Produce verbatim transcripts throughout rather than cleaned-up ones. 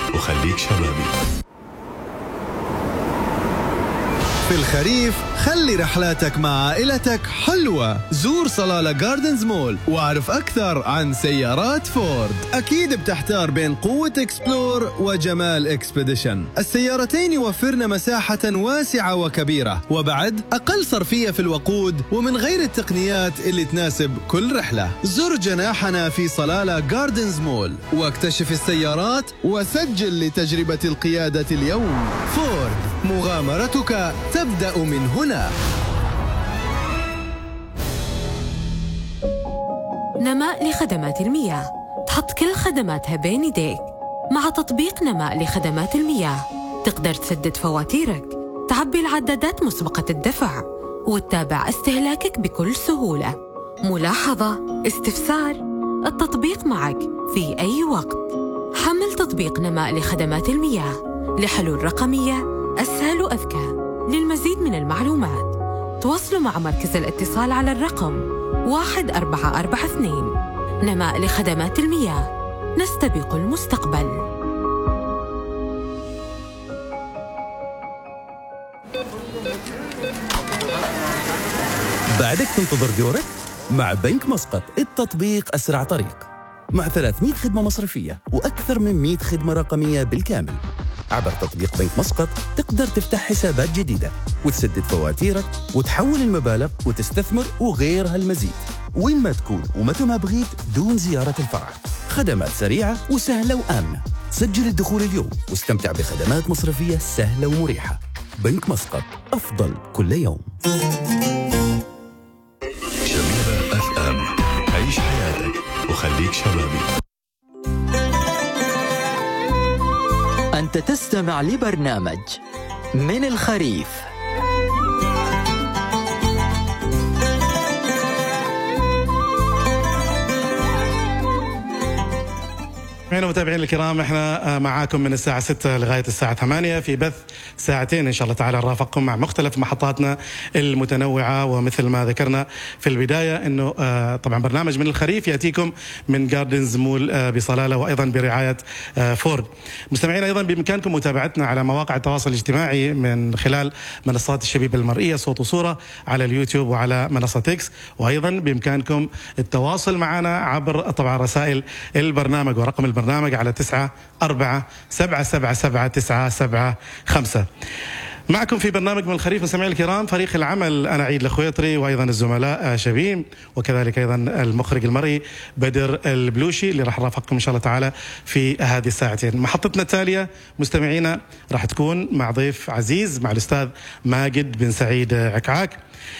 وخليك شبابي. في الخريف خلي رحلاتك مع عائلتك حلوة. زور صلالة جاردنز مول واعرف أكثر عن سيارات فورد. أكيد بتحتار بين قوة إكسبلور وجمال إكسبيديشن. السيارتين يوفرن مساحة واسعة وكبيرة، وبعد أقل صرفية في الوقود، ومن غير التقنيات اللي تناسب كل رحلة. زر جناحنا في صلالة جاردنز مول واكتشف السيارات وسجل لتجربة القيادة اليوم. فورد، مغامرتك تبدأ من هنا. نماء لخدمات المياه، تحط كل خدماتها بين يديك. مع تطبيق نماء لخدمات المياه تقدر تسدد فواتيرك، تعبي العدادات مسبقة الدفع، وتتابع استهلاكك بكل سهولة. ملاحظة، استفسار، التطبيق معك في أي وقت. حمل تطبيق نماء لخدمات المياه لحلول رقمية أسهل وأذكى. للمزيد من المعلومات تواصلوا مع مركز الاتصال على الرقم واحد أربعة أربعة اثنين. نماء لخدمات المياه، نستبق المستقبل. بعدك تنتظر دورك؟ مع بنك مسقط التطبيق أسرع طريق، مع ثلاثمئة خدمة مصرفية وأكثر من مئة خدمة رقمية بالكامل. عبر تطبيق بنك مسقط تقدر تفتح حسابات جديدة وتسدد فواتيرك وتحول المبالغ وتستثمر وغيرها المزيد، وين ما تكون ومتى ما بغيت دون زيارة الفرع. خدمات سريعة وسهلة وآمنة. سجل الدخول اليوم واستمتع بخدمات مصرفية سهلة ومريحة. بنك مسقط، أفضل كل يوم. شبيبة اف ام، عيش حياتك وخليك شبابي. أنت تستمع لبرنامج من الخريف. متابعين الكرام، احنا معاكم من الساعة ستة لغاية الساعة ثمانية في بث ساعتين ان شاء الله تعالى نرافقكم مع مختلف محطاتنا المتنوعة. ومثل ما ذكرنا في البداية انه طبعا برنامج من الخريف يأتيكم من جاردنز مول بصلالة وايضا برعاية فورد. مستمعين ايضا بامكانكم متابعتنا على مواقع التواصل الاجتماعي من خلال منصات الشبيبة المرئية صوت وصورة على اليوتيوب وعلى منصة إكس، وايضا بامكانكم التواصل معنا عبر طبعا رسائل البرنامج ورقم البرنامج برنامج على تسعة أربعة سبعة سبعة سبعة تسعة سبعة خمسة. معكم في برنامج من الخريف مستمعين الكرام فريق العمل، أنا عيد الخويطري وأيضا الزملاء شبيم، وكذلك أيضا المخرج المرئي بدر البلوشي اللي راح نرافقكم إن شاء الله تعالى في هذه الساعتين. محطتنا التالية مستمعينا راح تكون مع ضيف عزيز، مع الأستاذ ماجد بن سعيد عكعاك.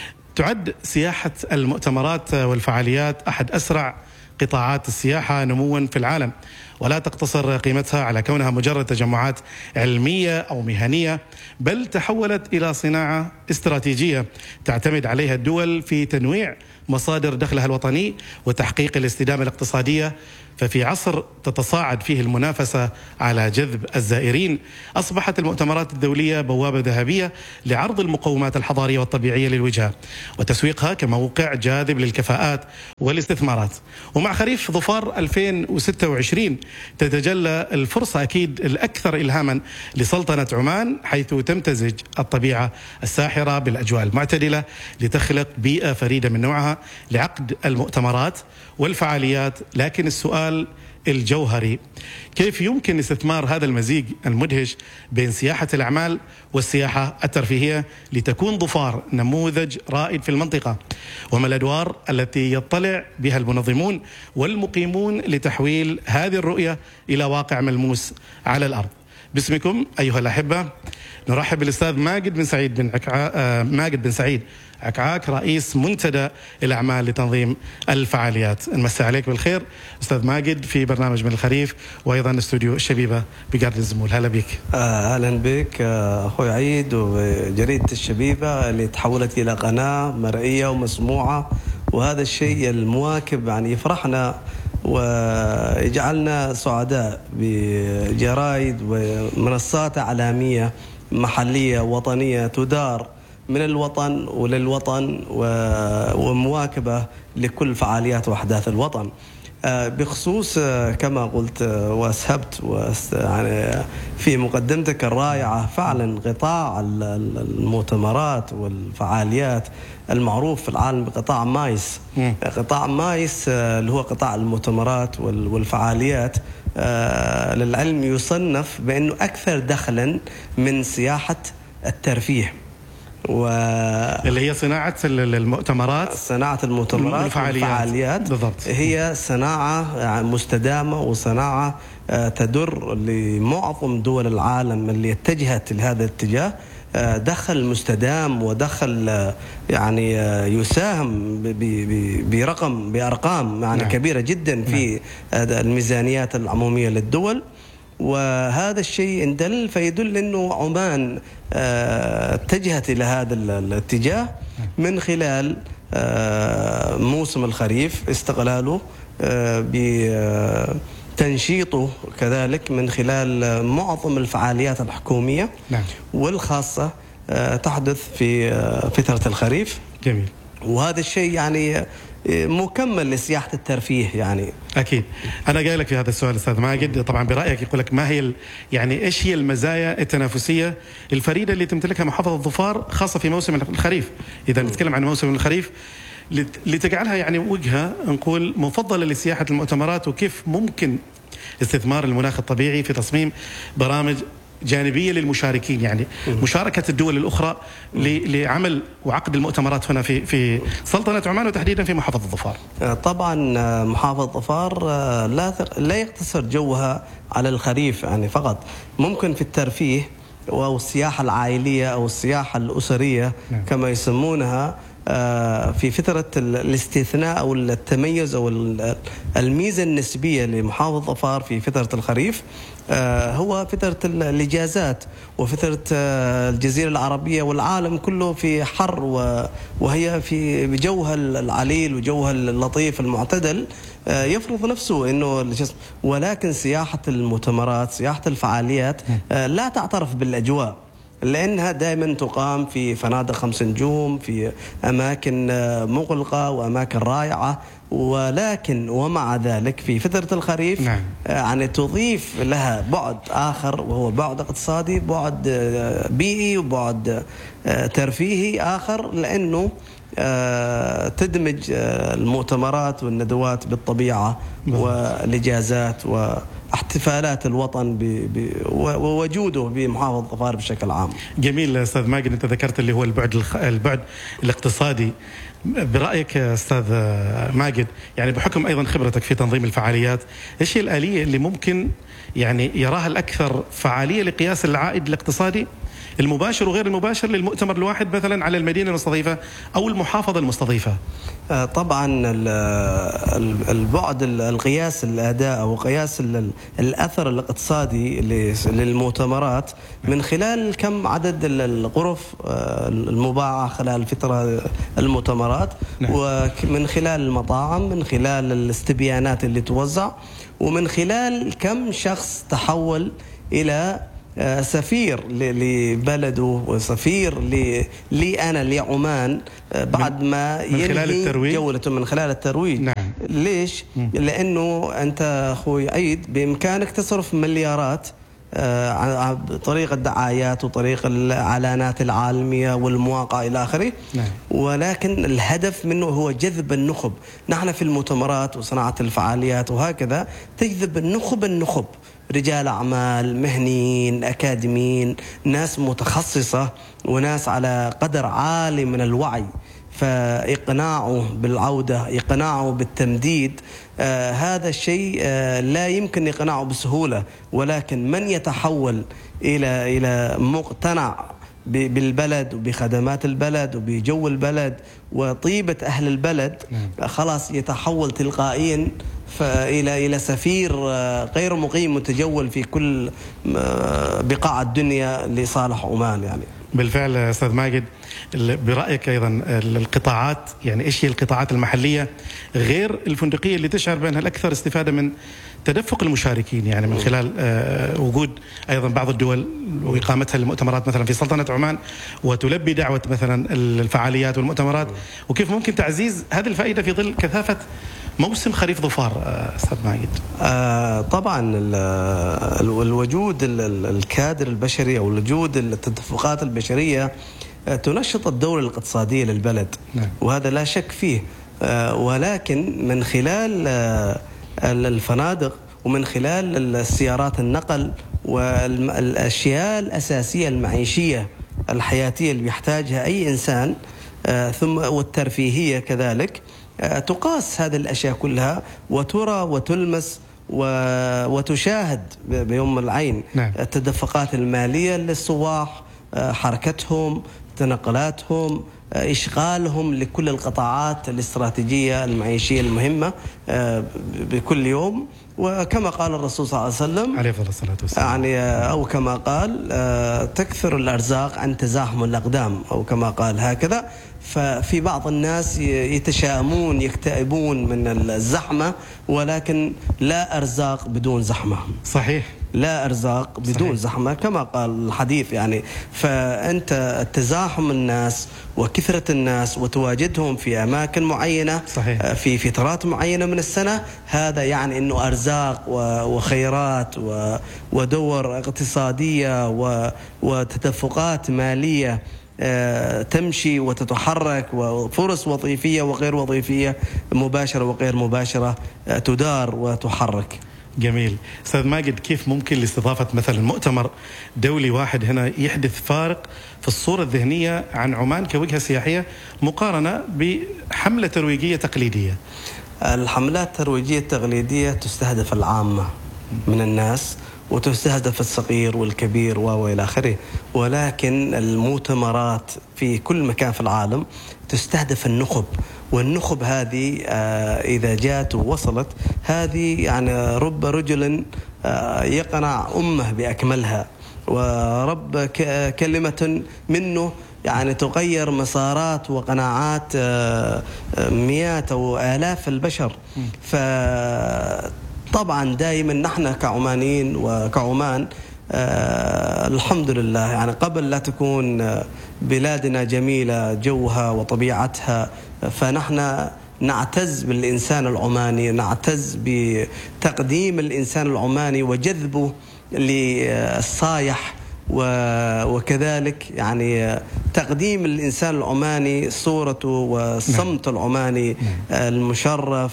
تعد سياحة المؤتمرات والفعاليات أحد أسرع قطاعات السياحة نمواً في العالم، ولا تقتصر قيمتها على كونها مجرد تجمعات علمية أو مهنية، بل تحولت إلى صناعة استراتيجية تعتمد عليها الدول في تنويع مصادر دخلها الوطني وتحقيق الاستدامة الاقتصادية. ففي عصر تتصاعد فيه المنافسة على جذب الزائرين، أصبحت المؤتمرات الدولية بوابة ذهبية لعرض المقومات الحضارية والطبيعية للوجهة وتسويقها كموقع جاذب للكفاءات والاستثمارات. ومع خريف ظفار ألفين وستة وعشرين تتجلى الفرصة أكيد الأكثر إلهاما لسلطنة عمان، حيث تمتزج الطبيعة الساحرة بالأجواء المعتدلة لتخلق بيئة فريدة من نوعها لعقد المؤتمرات والفعاليات. لكن السؤال الجوهري، كيف يمكن استثمار هذا المزيج المدهش بين سياحة الأعمال والسياحة الترفيهية لتكون ظفار نموذج رائد في المنطقة؟ وما الأدوار التي يطلع بها المنظمون والمقيمون لتحويل هذه الرؤية إلى واقع ملموس على الأرض؟ باسمكم أيها الأحبة نرحب بالأستاذ ماجد بن سعيد بن عكعاك ماجد بن سعيد عكعاك، رئيس منتدى الأعمال لتنظيم الفعاليات. نمسي عليك بالخير أستاذ ماجد في برنامج من الخريف وأيضا استوديو الشبيبة بجاردنز مول. هلا بك. أهلا بك أخوي عيد وجريدة الشبيبة اللي تحولت إلى قناة مرئية ومسموعة، وهذا الشيء المواكب يعني يفرحنا ويجعلنا سعداء بجرايد ومنصات إعلامية محلية وطنية تدار من الوطن وللوطن ومواكبة لكل فعاليات وأحداث الوطن. بخصوص كما قلت واسهبت يعني في مقدمتك الرائعة، فعلا قطاع المؤتمرات والفعاليات المعروف في العالم بقطاع مايس. م. قطاع مايس اللي هو قطاع المؤتمرات والفعاليات للعلم يصنف بأنه أكثر دخلا من سياحة الترفيه، و... اللي هي صناعة المؤتمرات صناعة المؤتمرات والفعاليات بالضبط. هي صناعة مستدامة وصناعة تدر لمعظم دول العالم اللي اتجهت لهذا الاتجاه دخل مستدام ودخل يعني يساهم برقم بأرقام يعني نعم. كبيرة جدا في نعم. الميزانيات العمومية للدول. وهذا الشيء إن دل فيدل أنه عمان اتجهت إلى هذا الاتجاه من خلال موسم الخريف، استغلاله بتنشيطه كذلك من خلال معظم الفعاليات الحكومية نعم. والخاصة تحدث في فترة الخريف. جميل. وهذا الشيء يعني مكمل لسياحة الترفيه يعني. أكيد. أنا جاي لك في هذا السؤال أستاذ ماجد، طبعا برأيك يقول لك ما هي يعني إيش هي المزايا التنافسية الفريدة اللي تمتلكها محافظة ظفار خاصة في موسم الخريف، إذا نتكلم عن موسم الخريف، لتجعلها يعني وجهة نقول مفضلة لسياحة المؤتمرات، وكيف ممكن استثمار المناخ الطبيعي في تصميم برامج جانبية للمشاركين، يعني مشاركة الدول الأخرى لعمل وعقد المؤتمرات هنا في في سلطنة عمان وتحديدا في محافظة ظفار. طبعا محافظة ظفار لا لا يقتصر جوها على الخريف يعني فقط، ممكن في الترفيه أو السياحة العائلية أو السياحة الأسرية نعم. كما يسمونها في فترة الاستثناء أو التميز أو الميزة النسبية لمحافظة ظفار في فترة الخريف هو فترة الإجازات وفترة الجزيرة العربية والعالم كله في حر، وهي في جوها العليل وجوها اللطيف المعتدل يفرض نفسه إنه، ولكن سياحة المؤتمرات سياحة الفعاليات لا تعترف بالأجواء، لأنها دائما تقام في فنادق خمس نجوم في أماكن مغلقة وأماكن رائعة، ولكن ومع ذلك في فترة الخريف نعم. يعني تضيف لها بعد آخر وهو بعد اقتصادي، بعد بيئي وبعد ترفيهي آخر، لأنه تدمج المؤتمرات والندوات بالطبيعة والإجازات واحتفالات الوطن ووجوده بمحافظة ظفار بشكل عام. جميل أستاذ ماجد، أنت ذكرت اللي هو البعد البعد الاقتصادي. برأيك أستاذ ماجد يعني بحكم أيضا خبرتك في تنظيم الفعاليات، إيش هي الآلية اللي ممكن يعني يراها الأكثر فعالية لقياس العائد الاقتصادي المباشر وغير المباشر للمؤتمر الواحد مثلا على المدينة المستضيفة أو المحافظة المستضيفة؟ طبعا البعد القياس الأداء أو قياس الأثر الاقتصادي للمؤتمرات من خلال كم عدد الغرف المباعة خلال فترة المؤتمرات نعم. ومن خلال المطاعم، من خلال الاستبيانات اللي توزع، ومن خلال كم شخص تحول إلى سفير لبلده وسفير لي أنا لعمان بعد ما ينهي جولته من خلال الترويج نعم. ليش؟ م. لأنه أنت أخوي عيد بإمكانك تصرف مليارات عن طريق الدعايات وطريق الإعلانات العالمية والمواقع إلى آخره نعم. ولكن الهدف منه هو جذب النخب. نحن في المؤتمرات وصناعة الفعاليات وهكذا تجذب النخب النخب رجال أعمال، مهنيين، أكاديميين، ناس متخصصة وناس على قدر عالي من الوعي، فإقناعه بالعودة، إقناعه بالتمديد، آه هذا الشيء آه لا يمكن إقناعه بسهولة، ولكن من يتحول إلى إلى مقتنع بالبلد وبخدمات البلد وبجو البلد وطيبة أهل البلد خلاص يتحول تلقائيا إلى إلى سفير غير مقيم متجول في كل بقاع الدنيا لصالح عمان يعني. بالفعل أستاذ ماجد، برأيك أيضا القطاعات يعني إيش هي القطاعات المحلية غير الفندقية اللي تشعر بأنها الأكثر استفادة من تدفق المشاركين، يعني من خلال وجود أيضا بعض الدول وإقامتها المؤتمرات مثلا في سلطنة عمان وتلبي دعوة مثلا الفعاليات والمؤتمرات، وكيف ممكن تعزيز هذه الفائدة في ظل كثافة موسم خريف ظفار أستاذ ماجد. آه طبعا الوجود الكادر البشري أو الوجود التدفقات البشرية تنشط الدورة الاقتصادية للبلد. نعم. وهذا لا شك فيه. آه ولكن من خلال آه الفنادق ومن خلال السيارات النقل والأشياء الأساسية المعيشية الحياتية اللي بيحتاجها أي إنسان، آه ثم والترفيهية كذلك، آه تقاس هذه الأشياء كلها وترى وتلمس وتشاهد بيوم العين. نعم. التدفقات المالية للسواح، آه حركتهم، تنقلاتهم، آه إشغالهم لكل القطاعات الاستراتيجية المعيشية المهمة آه بكل يوم. وكما قال الرسول صلى الله عليه وسلم عليه الصلاة والسلام، يعني أو كما قال تكثر الأرزاق عن تزاحم الأقدام، أو كما قال هكذا. ففي بعض الناس يتشائمون يكتئبون من الزحمة، ولكن لا أرزاق بدون زحمة. صحيح، لا أرزاق بدون صحيح. زحمة كما قال الحديث يعني. فأنت تزاحم الناس وكثرة الناس وتواجدهم في أماكن معينة صحيح. في فترات معينة من السنة، هذا يعني أنه أرزاق وخيرات ودور اقتصادية وتدفقات مالية تمشي وتتحرك، وفرص وظيفية وغير وظيفية، مباشرة وغير مباشرة، تدار وتحرك. جميل. أستاذ ماجد، كيف ممكن لاستضافة مثلا مؤتمر دولي واحد هنا يحدث فارق في الصورة الذهنية عن عمان كوجهة سياحية مقارنة بحملة ترويجية تقليدية؟ الحملات الترويجية التقليدية تستهدف العامة من الناس، وتستهدف الصغير والكبير وإلى آخره، ولكن المؤتمرات في كل مكان في العالم تستهدف النخب. والنخب هذه إذا جاءت ووصلت، هذه يعني رب رجل يقنع أمه بأكملها، ورب كلمة منه يعني تغير مسارات وقناعات مئات أو آلاف البشر. فطبعا دائما نحن كعمانيين وكعمان آه الحمد لله، يعني قبل لا تكون بلادنا جميلة جوها وطبيعتها، فنحن نعتز بالإنسان العماني، نعتز بتقديم الإنسان العماني وجذبه للصايح، وكذلك يعني تقديم الإنسان العماني صورته والصمت العماني المشرف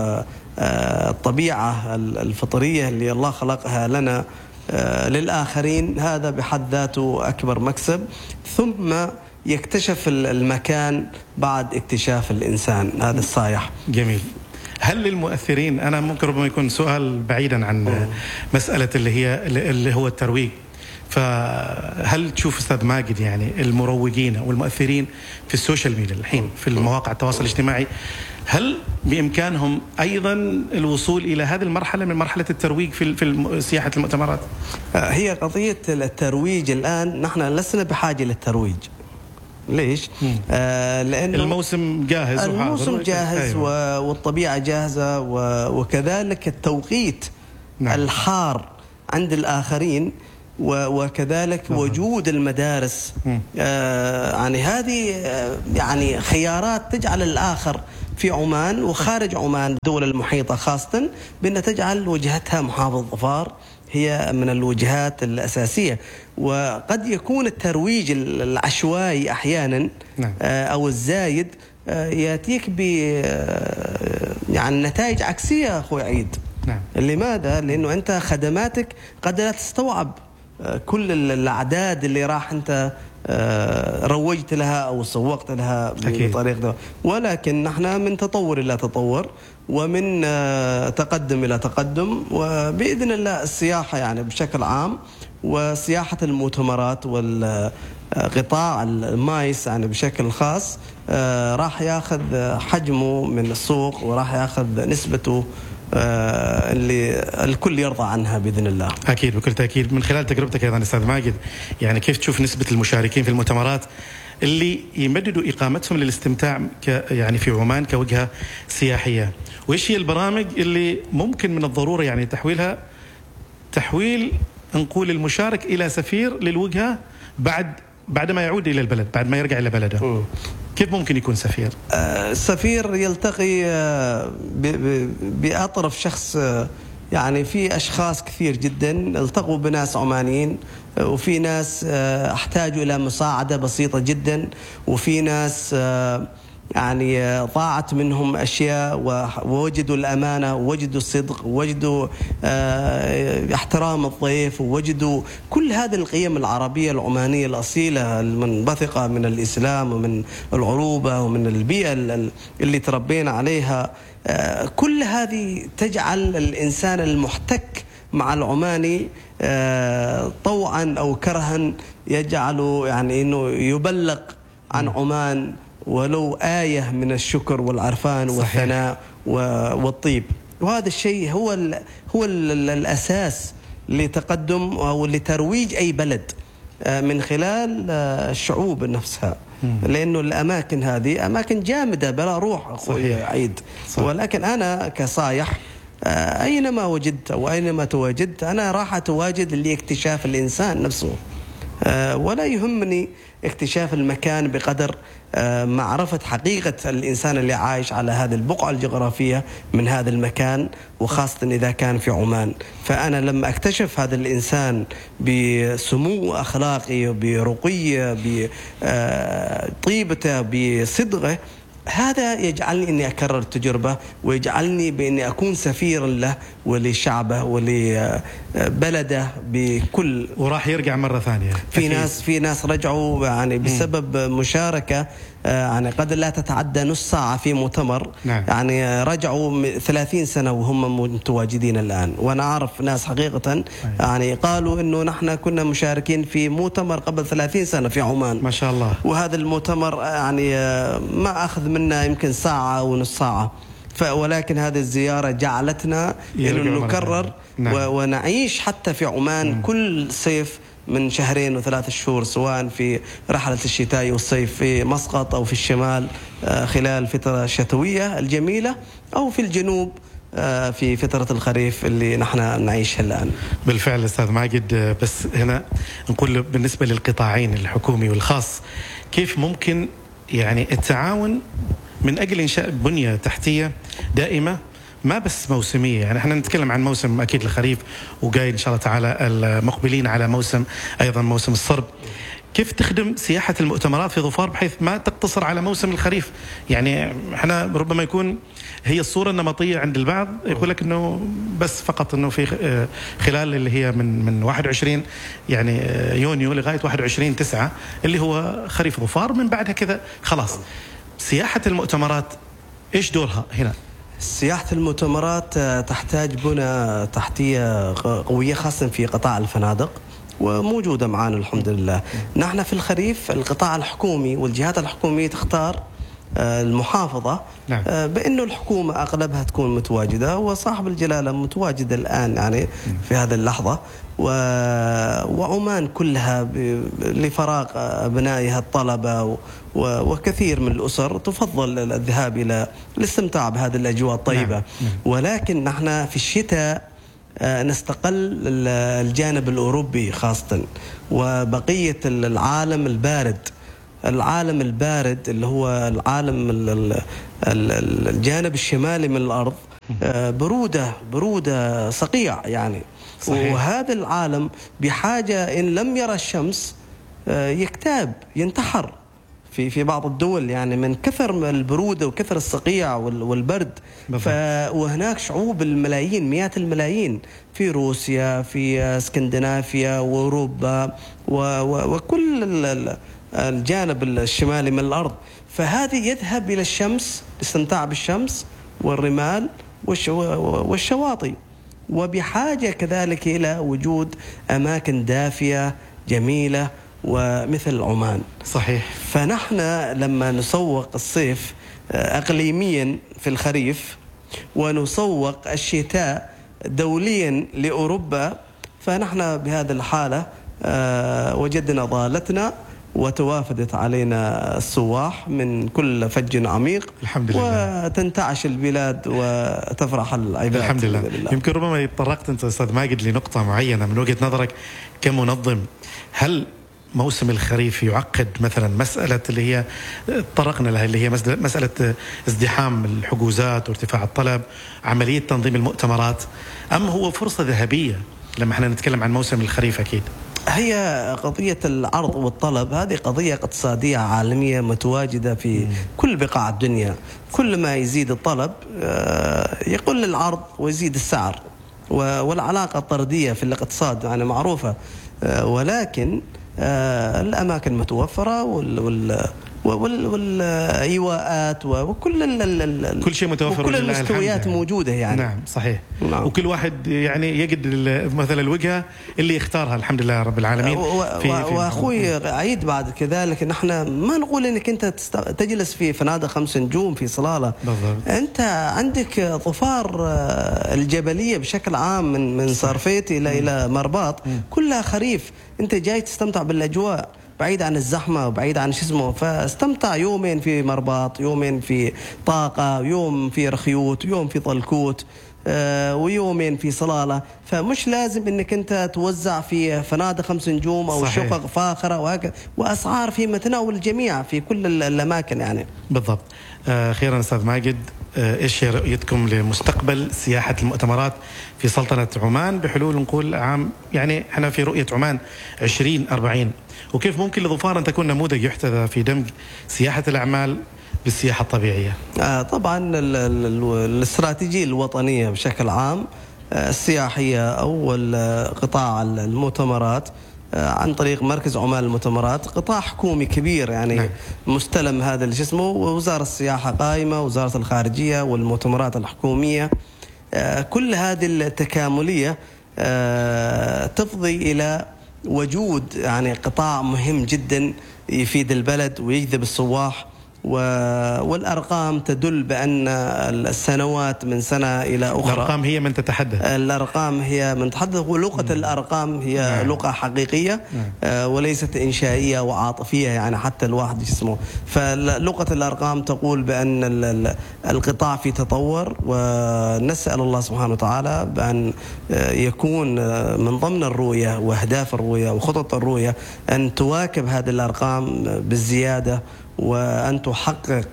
والطبيعة الفطرية اللي الله خلقها لنا للآخرين. هذا بحد ذاته أكبر مكسب. ثم يكتشف المكان بعد اكتشاف الإنسان هذا الصايح. جميل. هل للمؤثرين، أنا ممكن ربما يكون سؤال بعيدا عن أوه. مسألة اللي هي اللي هو الترويج، فهل تشوف أستاذ ماجد يعني المروجين والمؤثرين في السوشيال ميديا الحين في المواقع التواصل الاجتماعي، هل بإمكانهم أيضا الوصول إلى هذه المرحلة من مرحلة الترويج في في سياحة المؤتمرات؟ هي قضية الترويج الآن نحن لسنا بحاجة للترويج. ليش؟ آه لأنه الموسم جاهز، الموسم جاهز. أيوة. والطبيعة جاهزة، وكذلك التوقيت نعم. الحار عند الآخرين، وكذلك نعم. وجود المدارس آه يعني هذه آه يعني خيارات تجعل الآخر في عمان وخارج عمان الدول المحيطة خاصة بأن تجعل وجهتها محافظة ظفار هي من الوجهات الأساسية. وقد يكون الترويج العشوائي أحيانا نعم. أو الزايد يأتيك ب يعني نتائج عكسية أخوي عيد. نعم. لماذا؟ لأنه أنت خدماتك قد لا تستوعب كل الأعداد اللي راح أنت روجت لها أو سوقت لها بطريقة ده. ولكن نحن من تطور إلى تطور، ومن تقدم إلى تقدم، وبإذن الله السياحة يعني بشكل عام وسياحة المؤتمرات والقطاع المايس يعني بشكل خاص راح ياخذ حجمه من السوق، وراح ياخذ نسبته اللي الكل يرضى عنها بإذن الله. أكيد بكل تأكيد. من خلال تجربتك أيضا أستاذ ماجد، يعني كيف تشوف نسبة المشاركين في المؤتمرات اللي يمددوا إقامتهم للاستمتاع يعني في عمان كوجهة سياحية، وإيش هي البرامج اللي ممكن من الضرورة يعني تحويلها تحويل نقول المشارك إلى سفير للوجهة بعد بعد ما يعود إلى البلد، بعد ما يرجع إلى بلده؟ كيف ممكن يكون سفير؟ السفير يلتقي بأطرف شخص، يعني في أشخاص كثير جدا التقوا بناس عمانيين، وفي ناس احتاجوا إلى مساعدة بسيطة جدا، وفي ناس يعني ضاعت منهم أشياء ووجدوا الأمانة ووجدوا الصدق ووجدوا احترام الضيف ووجدوا كل هذه القيم العربية العمانية الأصيلة المنبثقة من الإسلام ومن العروبة ومن البيئة اللي تربينا عليها. كل هذه تجعل الإنسان المحتك مع العماني طوعا أو كرها يجعله يعني أنه يبلغ عن عمان ولو آية من الشكر والعرفان والثناء والطيب. وهذا الشيء هو ال هو ال الأساس لتقدم أو لترويج أي بلد من خلال الشعوب نفسها، لأنه الأماكن هذه أماكن جامدة بلا روح أخوي عيد. ولكن أنا كصايح أينما وجدت أو أينما تواجدت أنا راح أتواجد لاكتشاف الإنسان نفسه، ولا يهمني اكتشاف المكان بقدر معرفة حقيقة الإنسان اللي عايش على هذه البقعة الجغرافية من هذا المكان، وخاصة إذا كان في عمان. فأنا لما أكتشف هذا الإنسان بسمو أخلاقي برقيه بطيبته بصدقه، هذا يجعلني أني أكرر التجربة ويجعلني بأني أكون سفيرا له ولشعبه ولبلده بكل. وراح يرجع مرة ثانية. في ناس في ناس رجعوا يعني بسبب مشاركة يعني قد لا تتعدى نص ساعة في مؤتمر. نعم. يعني رجعوا ثلاثين سنة وهم متواجدين الآن. وأنا أعرف ناس حقيقة يعني قالوا إنه نحن كنا مشاركين في مؤتمر قبل ثلاثين سنة في عمان. ما شاء الله. وهذا المؤتمر يعني ما أخذ منا يمكن ساعة ونص ساعة، ولكن هذه الزيارة جعلتنا إنه نكرر. نعم. ونعيش حتى في عمان. م. كل صيف من شهرين وثلاث شهور، سواء في رحلة الشتاء والصيف في مسقط أو في الشمال خلال الفترة الشتوية الجميلة، أو في الجنوب في فترة الخريف اللي نحن نعيشها الآن. بالفعل أستاذ ماجد، بس هنا نقول بالنسبة للقطاعين الحكومي والخاص، كيف ممكن يعني التعاون من أجل إنشاء بنية تحتية دائمة ما بس موسمية؟ يعني احنا نتكلم عن موسم أكيد الخريف، وجاي إن شاء الله تعالى المقبلين على موسم أيضا موسم الصرب. كيف تخدم سياحة المؤتمرات في ظفار بحيث ما تقتصر على موسم الخريف؟ يعني احنا ربما يكون هي الصورة النمطية عند البعض يقول لك انه بس فقط انه في خلال اللي هي من من واحد وعشرين يعني يونيو لغاية واحد وعشرين تسعة اللي هو خريف ظفار، من بعدها كذا خلاص. سياحة المؤتمرات ايش دورها هنا؟ سياحة المؤتمرات تحتاج بنى تحتية قوية خاصة في قطاع الفنادق، وموجودة معنا الحمد لله. نحن في الخريف القطاع الحكومي والجهات الحكومية تختار المحافظة. نعم. بأنه الحكومة أغلبها تكون متواجدة، وصاحب الجلالة متواجد الآن يعني في هذه اللحظة، و... وعمان كلها ب... لفراغ أبنائها الطلبة و... وكثير من الأسر تفضل الذهاب إلى الاستمتاع بهذه الأجواء الطيبة. نعم. ولكن نحن في الشتاء نستقل الجانب الأوروبي خاصة، وبقية العالم البارد. العالم البارد اللي هو العالم الجانب الشمالي من الأرض برودة برودة صقيع يعني. صحيح. وهذا العالم بحاجة إن لم يرى الشمس يكتاب ينتحر في في بعض الدول يعني من كثر البرودة وكثر الصقيع والبرد. ف... وهناك شعوب الملايين مئات الملايين في روسيا في اسكندنافيا وأوروبا و... و... وكل الجانب الشمالي من الأرض. فهذه يذهب إلى الشمس الاستمتاع بالشمس والرمال والشو... والشواطئ، وبحاجة كذلك إلى وجود أماكن دافية جميلة ومثل عمان. صحيح. فنحن لما نسوق الصيف أقليميا في الخريف ونسوق الشتاء دوليا لأوروبا، فنحن بهذه الحالة وجدنا ضالتنا وتوافدت علينا السواح من كل فج عميق. الحمد لله. وتنتعش البلاد وتفرح العباد. الحمد لله. لله. يمكن ربما تطرقت أنت أستاذ ماجد لنقطة معينة من وجهة نظرك كمنظم، هل موسم الخريف يعقد مثلا مسألة اللي هي طرقنا لها اللي هي مسألة ازدحام الحجوزات وارتفاع الطلب، عملية تنظيم المؤتمرات، أم هو فرصة ذهبية لما احنا نتكلم عن موسم الخريف؟ أكيد هي قضية العرض والطلب، هذه قضية اقتصادية عالمية متواجدة في كل بقاع الدنيا. كل ما يزيد الطلب يقل العرض ويزيد السعر، والعلاقة طردية في الاقتصاد يعني معروفة. ولكن الأماكن متوفرة وال والإيواءات وكل ال كل شيء متوفر وكل المستويات موجودة يعني. نعم صحيح. نعم. وكل واحد يعني يجد مثلا الوجهة اللي يختارها الحمد لله رب العالمين. وأخوي عيد بعد كذلك نحن ما نقول إنك أنت تجلس في فنادق خمس نجوم في صلالة. بالضبط. أنت عندك ظفار الجبلية بشكل عام من من صرفيت إلى إلى مرباط كلها خريف، أنت جاي تستمتع بالأجواء بعيد عن الزحمة وبعيد عن شو اسمه، فاستمتع يومين في مرباط، يومين في طاقة، يوم في رخيوت، يوم في طلكوت، آه ويومين في صلالة. فمش لازم انك انت توزع في فنادق خمس نجوم او صحيح. شقق فاخرة وهكذا، واسعار في متناول الجميع في كل الاماكن يعني. بالضبط. آه خيرا استاذ ماجد، آه ايش رؤيتكم لمستقبل سياحة المؤتمرات في سلطنة عمان بحلول نقول عام، يعني احنا في رؤية عمان عشرين أربعين، وكيف ممكن لظفار أن تكون نموذج يحتذى في دمج سياحة الأعمال بالسياحة الطبيعية؟ آه طبعا الاستراتيجية الوطنية بشكل عام آه السياحية أو قطاع المؤتمرات آه عن طريق مركز عمان للمؤتمرات، قطاع حكومي كبير يعني. نعم. مستلم هذا اللي اسمه، ووزارة السياحة قائمة، وزارة الخارجية والمؤتمرات الحكومية، آه كل هذه التكاملية آه تفضي إلى وجود يعني قطاع مهم جدا يفيد البلد ويجذب السواح. والأرقام تدل بأن السنوات من سنة إلى أخرى، الأرقام هي من تتحدث، الأرقام هي من تتحدث، ولغة الأرقام هي نعم. لغة حقيقية نعم. وليست إنشائية وعاطفية يعني حتى الواحد اسمه. فلغة الأرقام تقول بأن القطاع في تطور، ونسأل الله سبحانه وتعالى بأن يكون من ضمن الرؤية وأهداف الرؤية وخطط الرؤية أن تواكب هذه الأرقام بالزيادة، وأن تحقق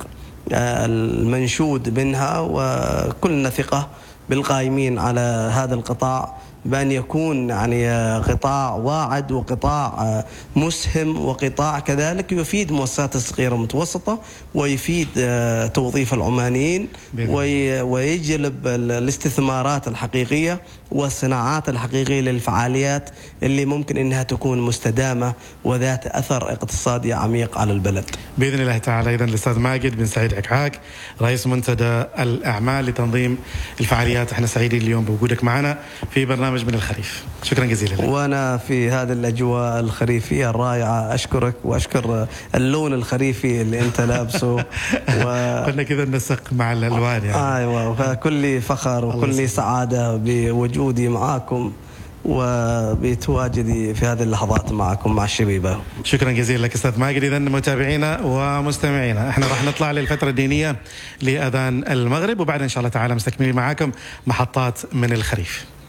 المنشود منها. وكلنا ثقة بالقائمين على هذا القطاع بأن يكون يعني قطاع واعد، وقطاع مسهم، وقطاع كذلك يفيد مؤسسات الصغيرة والمتوسطة، ويفيد توظيف العمانيين، ويجلب الاستثمارات الحقيقية والصناعات الحقيقية للفعاليات اللي ممكن أنها تكون مستدامة وذات أثر اقتصادي عميق على البلد بإذن الله تعالى. إذن الأستاذ ماجد بن سعيد عكعاك، رئيس منتدى الأعمال لتنظيم الفعاليات، احنا سعيدين اليوم بوجودك معنا في برنامج من الخريف. شكرا جزيلا لك. وأنا في هذه الأجواء الخريفية الرائعة أشكرك، وأشكر اللون الخريفي اللي أنت لابسه و... قلنا كذا نسق مع الألوان يعني. أيوة، فكل فخر وكل سعادة بوجودي معاكم وبتواجدي في هذه اللحظات معكم مع الشبيبة. شكرا جزيلا لك أستاذ ماجد. إذن متابعينا ومستمعينا احنا راح نطلع للفترة الدينية لأذان المغرب، وبعد إن شاء الله تعالى مستكملين معاكم محطات من الخريف.